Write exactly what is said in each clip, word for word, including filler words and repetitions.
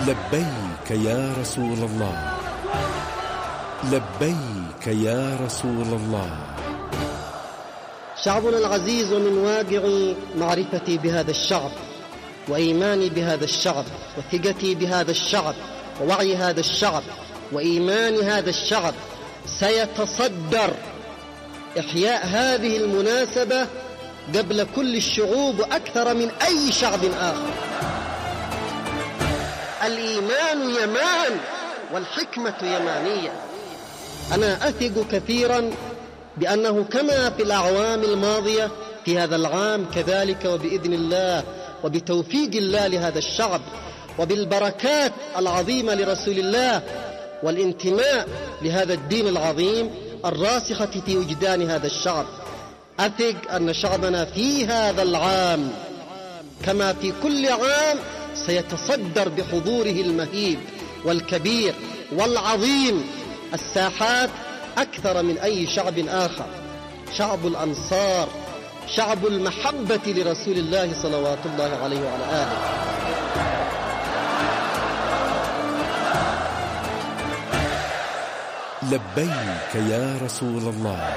لبيك يا رسول الله، لبيك يا رسول الله. شعبنا العزيز، ومن واقع معرفتي بهذا الشعب وإيماني بهذا الشعب وثقتي بهذا الشعب ووعي هذا الشعب وإيمان هذا الشعب، سيتصدر إحياء هذه المناسبة قبل كل الشعوب وأكثر من أي شعب آخر. الإيمان يمان والحكمة يمانية. أنا أثق كثيرا بأنه كما في الأعوام الماضية في هذا العام كذلك، وبإذن الله وبتوفيق الله لهذا الشعب وبالبركات العظيمة لرسول الله والانتماء لهذا الدين العظيم الراسخة في وجدان هذا الشعب، أثق أن شعبنا في هذا العام كما في كل عام سيتصدر بحضوره المهيب والكبير والعظيم الساحات أكثر من أي شعب آخر. شعب الأنصار، شعب المحبة لرسول الله صلوات الله عليه وعلى آله. لبيك يا رسول الله.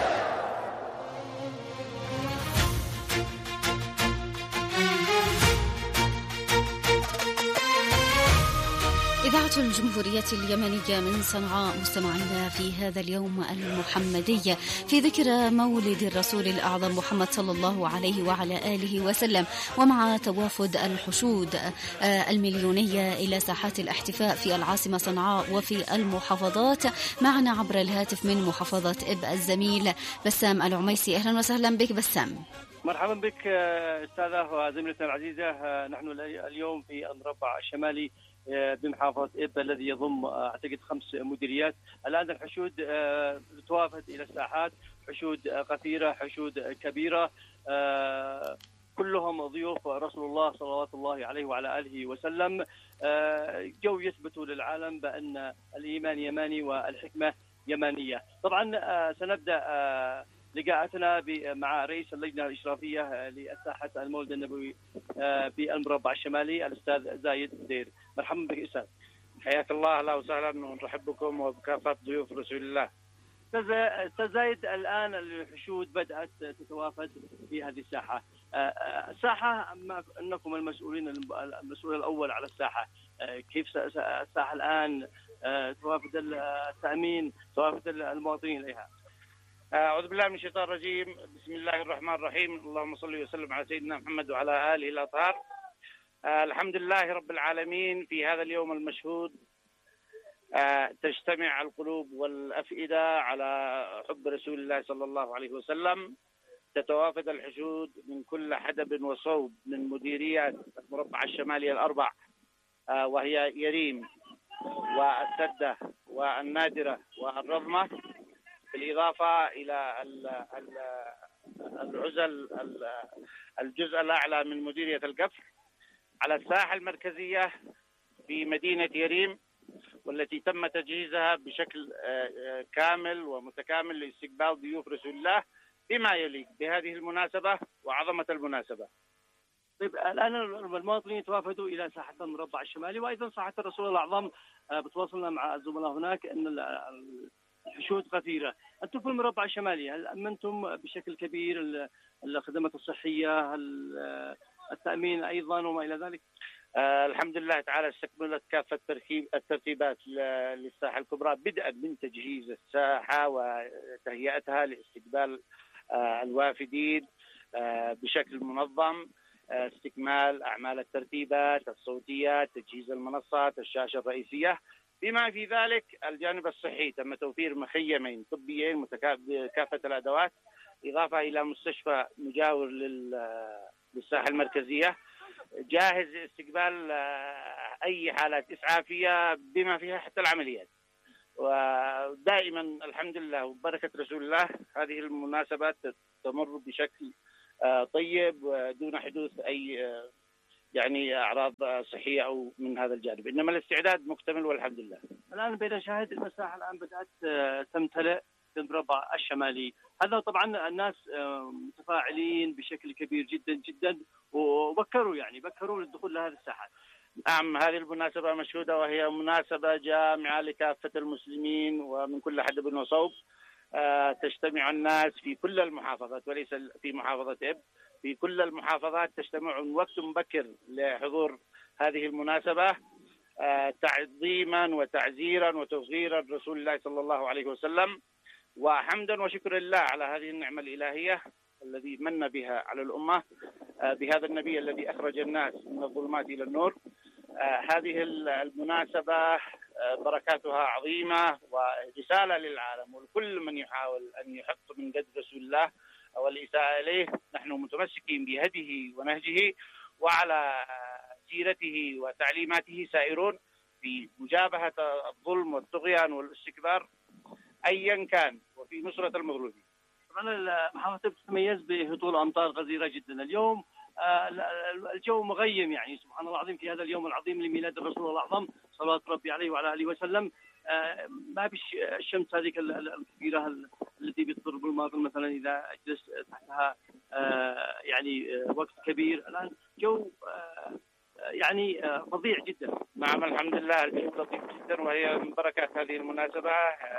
إذاعة الجمهورية اليمنية من صنعاء، مستمعينا في هذا اليوم المحمدي في ذكرى مولد الرسول الأعظم محمد صلى الله عليه وعلى آله وسلم، ومع توافد الحشود المليونية إلى ساحات الاحتفاء في العاصمة صنعاء وفي المحافظات. معنا عبر الهاتف من محافظة إب الزميل بسام العميسي. أهلا وسهلا بك بسام. مرحبا بك أستاذة وزميلتنا العزيزة. نحن اليوم في المربع الشمالي بمحافظة إب الذي يضم أعتقد خمس مديريات. الآن الحشود توافد إلى الساحات، حشود قثيرة، حشود كبيرة، كلهم ضيوف رسول الله صلوات الله عليه وعلى آله وسلم. جو يثبت للعالم بأن الإيمان يماني والحكمة يمانية. طبعا سنبدأ لقاءتنا مع رئيس اللجنة الإشرافية لساحة المولد النبوي بالمربع الشمالي الأستاذ زايد دير. مرحبا بك أستاذ. حياك الله، أهلا وسهلا ونرحب بكم وبكافة ضيوف رسول الله. أستاذ زايد، الآن الحشود بدأت تتوافد في هذه الساحة. الساحة أنكم المسؤولين، المسؤول الأول على الساحة، كيف الساحة الآن توافد التأمين، توافد المواطنين إليها؟ أعوذ بالله من الشيطان الرجيم. بسم الله الرحمن الرحيم. اللهم صل وسلم على سيدنا محمد وعلى آله الأطهار. آه الحمد لله رب العالمين. في هذا اليوم المشهود آه تجتمع القلوب والأفئدة على حب رسول الله صلى الله عليه وسلم. تتوافد الحشود من كل حدب وصوب من مديريات المربع الشمالي الأربع، آه وهي يريم والسدة والنادرة والرضمة، بالإضافة إلى العزل الجزء الأعلى من مديرية القفر، على الساحة المركزية في مدينة يريم، والتي تم تجهيزها بشكل كامل ومتكامل لاستقبال ضيوف رسول الله بما يليق بهذه المناسبة وعظمة المناسبة. طيب، الآن المواطنين يتوافدوا إلى ساحة المربع الشمالي وأيضا ساحة الرسول الأعظم. بتواصلنا مع الزملاء هناك أن الحشود كثيرة. أنتم في المربع الشمالي هل أمنتم بشكل كبير الخدمات الصحية، التأمين أيضا وما إلى ذلك؟ آه الحمد لله تعالى استكملت كافة الترتيبات للساحة الكبرى، بدءا من تجهيز الساحة وتهيئتها لاستقبال آه الوافدين آه بشكل منظم، آه استكمال أعمال الترتيبات الصوتيات، تجهيز المنصات، الشاشة الرئيسية، بما في ذلك الجانب الصحي. تم توفير مخيمين طبيين بكافة الأدوات، إضافة إلى مستشفى مجاور للساحة المركزية جاهز لاستقبال أي حالات إسعافية بما فيها حتى العمليات. ودائما الحمد لله وبركة رسول الله هذه المناسبات تمر بشكل طيب ودون حدوث أي يعني أعراض صحية أو من هذا الجانب، إنما الاستعداد مكتمل والحمد لله. الآن بين نشاهد المساحة الآن بدأت تمتلئ في المربع الشمالي. هذا طبعا الناس متفاعلين بشكل كبير جدا جدا وبكروا يعني بكروا للدخول لهذه الساحات. نعم، هذه المناسبة مشهودة وهي مناسبة جامعة لكافة المسلمين ومن كل حدب وصوب. تجتمع الناس في كل المحافظات وليس في محافظة إب، في كل المحافظات تجتمع وقت مبكر لحضور هذه المناسبة تعظيما وتعزيرا وتصغيرا رسول الله صلى الله عليه وسلم، وحمدا وشكر لله على هذه النعمة الإلهية الذي من بها على الأمة بهذا النبي الذي أخرج الناس من الظلمات إلى النور. هذه المناسبة بركاتها عظيمة ورسالة للعالم ولكل من يحاول أن يحط من قد رسول الله والإساءة إليه. نحن متمسكين بهديه ونهجه وعلى سيرته وتعليماته سائرون في مجابهة الظلم والطغيان والاستكبار أيا كان وفي نصرة المظلومين. طبعا محافظة تتميز بهطول أمطار غزيرة جدا اليوم. الجو مغيم يعني سبحان الله العظيم في هذا اليوم العظيم لميلاد الرسول الأعظم صلوات ربي عليه وعلى آله وسلم. ما بش الشمس هذيك الكبيرة التي بتضر بالماطر مثلا إذا جلس تحتها يعني وقت كبير. الآن جو يعني فظيع جدا. نعم الحمد لله الجو لطيف جدا وهي من بركات هذه المناسبة.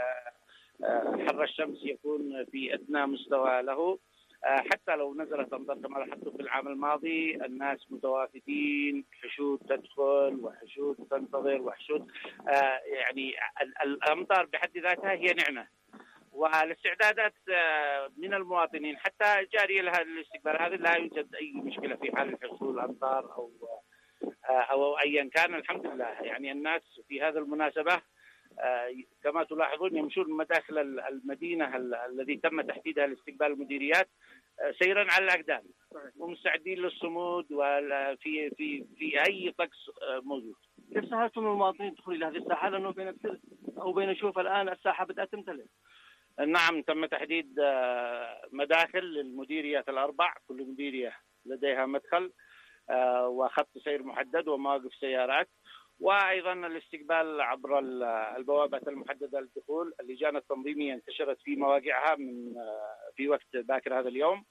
حر الشمس يكون في أدنى مستوى له، حتى لو نزلت أمطار كما لاحظتم في العام الماضي الناس متوافدين، حشود تدخل وحشود تنتظر وحشود يعني الأمطار بحد ذاتها هي نعمة، والاستعدادات من المواطنين حتى جارية لها الاستقبال. هذا لا يوجد أي مشكلة في حال حصول الأمطار أو أو أيا كان. الحمد لله يعني الناس في هذا المناسبة كما تلاحظون يمشون مداخل المدينة الذي تم تحديدها لاستقبال المديريات سيرا على الأقدام ومستعدين للصمود وفي في في أي طقس موجود. كيف ساهمتم المواطنين الدخول إلى هذه الساحة لأنه بين أو بين نشوف الآن الساحة بدأت تمتلئ؟ نعم تم تحديد مداخل للمديريات الأربع، كل مديرية لديها مدخل وخط سير محدد ومواقف سيارات، وأيضا الاستقبال عبر البوابات المحددة للدخول. اللجان التنظيمية انتشرت في مواقعها من في وقت باكر هذا اليوم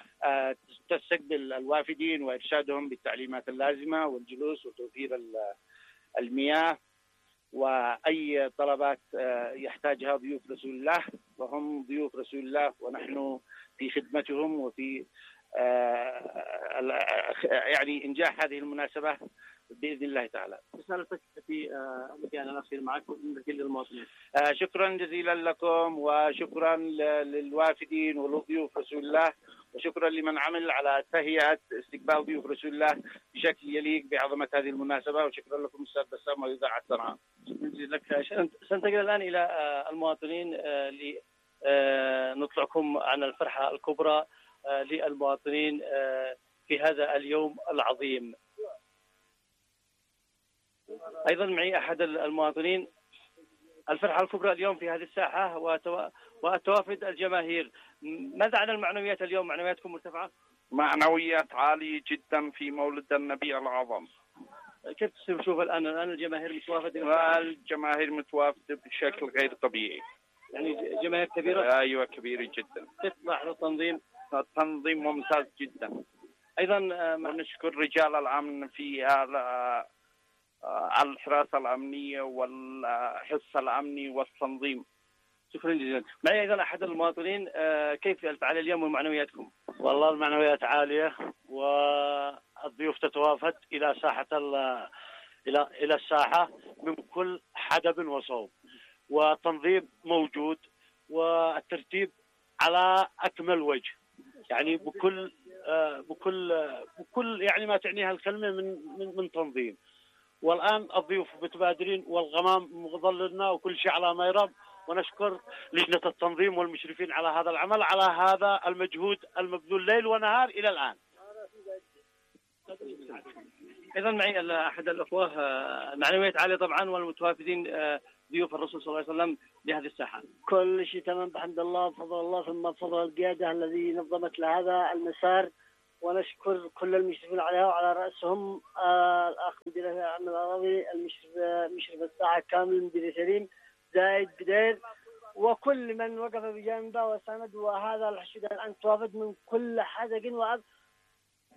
تستقبل الوافدين وإرشادهم بالتعليمات اللازمة والجلوس وتوفير المياه وأي طلبات يحتاجها ضيوف رسول الله، وهم ضيوف رسول الله ونحن في خدمتهم وفي يعني إنجاح هذه المناسبة بإذن الله تعالى. رسالتك في المكان الأخير معك لكل المواطنين. شكرا جزيلا لكم وشكرا للوافدين ولضيوف رسول الله وشكرا لمن عمل على تهيئة استقبال ضيوف رسول الله بشكل يليق بعظمة هذه المناسبة، وشكرا لكم أستاذ بسام وإذاعة صنعاء. لك سننتقل الآن إلى المواطنين لنطلعكم عن الفرحة الكبرى للمواطنين في هذا اليوم العظيم. أيضا معي أحد المواطنين. الفرحة الكبرى اليوم في هذه الساحة وتوافد الجماهير، ماذا عن المعنويات اليوم؟ معنوياتكم مرتفعة؟ معنويات عالية جدا في مولد النبي الأعظم. كيف تشوف الآن الآن الجماهير متوافدة؟ الجماهير متوافدة بشكل غير طبيعي، يعني جماهير كبيرة؟ أيوة كبيرة جدا. كيف تلاحظوا التنظيم؟ التنظيم ممتاز جدا. أيضا ونشكر رجال الأمن في الحراسة الأمنية والحس الأمني والتنظيم. شكرا جزيلا. معي أيضا أحد المواطنين. كيف الفعالية اليوم ومعنوياتكم؟ والله المعنويات عالية والضيوف تتوافد إلى ساحة إلى إلى الساحة من كل حدب وصوب، والتنظيم موجود والترتيب على أكمل وجه، يعني بكل بكل بكل يعني ما تعنيها الكلمة من من من تنظيم. والآن الضيوف متبادرين والغمام مظللنا وكل شيء على ما يرام، ونشكر لجنة التنظيم والمشرفين على هذا العمل، على هذا المجهود المبذول ليل ونهار إلى الآن. أيضا معي أحد الأخوة. معنويات عالية طبعا والمتوافدين ضيوف الرسول صلى الله عليه وسلم لهذه الساحة. كل شيء تمام بحمد الله بفضل الله، ثم بفضل القيادة الذي نظمت لهذا المسار، ونشكر كل المشرفين عليها وعلى رأسهم آه الأخ مدير عام الأراضي المشرف مشرف الساحة كامل مدير سليم زايد بدير وكل من وقف بجانبه وساند. وهذا الحشد الآن توافد من كل حدق وأب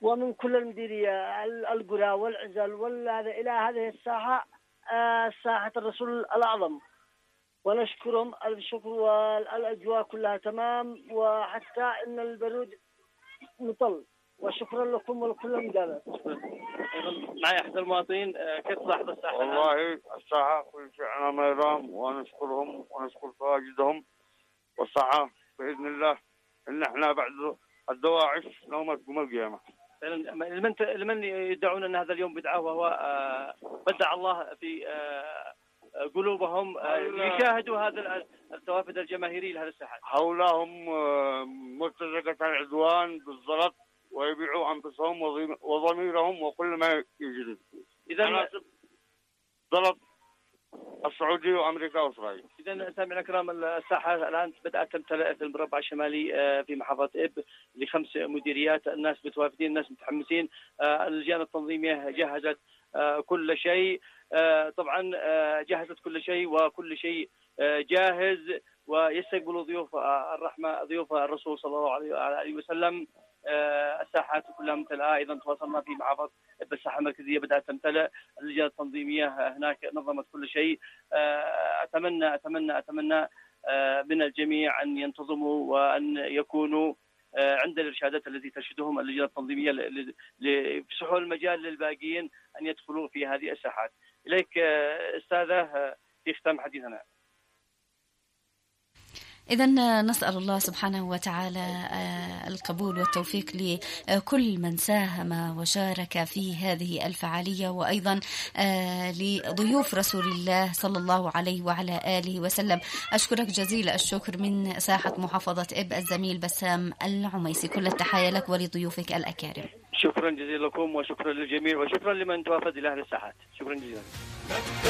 ومن كل المديرية القرى والعزل وهذا إلى هذه الساحة، ساحة الرسول الأعظم، ونشكرهم الشكر، والأجواء كلها تمام، وحتى إن البرود مطل، وشكرا لكم ولكل المجالات. معي أحد المواطنين، كيف تلاحظ الساحة؟ والله الساحة كل شيء على ما يرام، ونشكرهم ونشكر تواجدهم، والساحة بإذن الله إن إحنا بعد الدواعش نومة قوم القيامة. لمن لمن يدعون أن هذا اليوم بدعة، وهو بدع الله في قلوبهم يشاهدوا هذا التوافد الجماهيري لهذا الساحات؟ حولهم مرتزقة العدوان بالزلط، ويبيعوا أنفسهم وضميرهم وكل ما يجري. إذا زلط السعودية وأمريكا وإسرائيل. إذا سامعنا الكرام، الساحة الآن بدأت تمتلئ في المربع الشمالي في محافظة إب لخمس مديريات، الناس متوافدين، الناس متحمسين، اللجان التنظيمية جهزت كل شيء، طبعا جهزت كل شيء، وكل شيء جاهز، ويستقبل ضيوف الرحمة، ضيوف الرسول صلى الله عليه وسلم. الساحات كلها ممتلئة. إذا تواصلنا في محافظة إب، الساحة المركزية بدأت تمتلئ، اللجان التنظيمية هناك نظمت كل شيء. أتمنى أتمنى أتمنى من الجميع أن ينتظموا وأن يكونوا عند الإرشادات التي ترشدهم اللجان التنظيمية لفسحوا المجال للباقيين أن يدخلوا في هذه الساحات. إليك أستاذة في ختام حديثنا. إذن نسأل الله سبحانه وتعالى القبول والتوفيق لكل من ساهم وشارك في هذه الفعالية، وأيضا لضيوف رسول الله صلى الله عليه وعلى آله وسلم. أشكرك جزيل الشكر من ساحة محافظة إب الزميل بسام العميسي، كل التحايا لك ولضيوفك الأكارم. شكرا جزيلا لكم، وشكرا للجميع، وشكرا لمن توافد إلى أهل الساحات. شكرا جزيلا.